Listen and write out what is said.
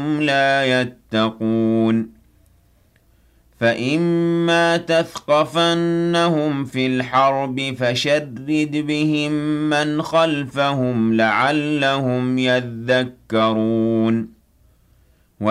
لا يتقون فإما تثقفنهم في الحرب فشرد بهم من خلفهم لعلهم يذكرون